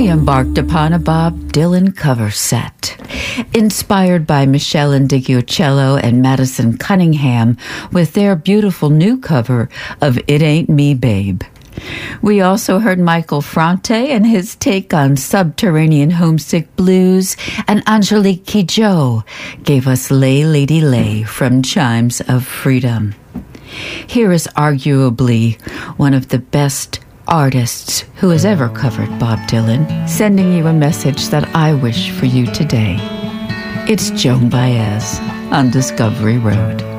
we embarked upon a Bob Dylan cover set. Inspired by Michelle Indigiocello and Madison Cunningham with their beautiful new cover of It Ain't Me, Babe. We also heard Michael Franti and his take on Subterranean Homesick Blues, and Angelique Kidjo gave us Lay Lady Lay from Chimes of Freedom. Here is arguably one of the best artists who has ever covered Bob Dylan, sending you a message that I wish for you today. It's Joan Baez on Discovery Road.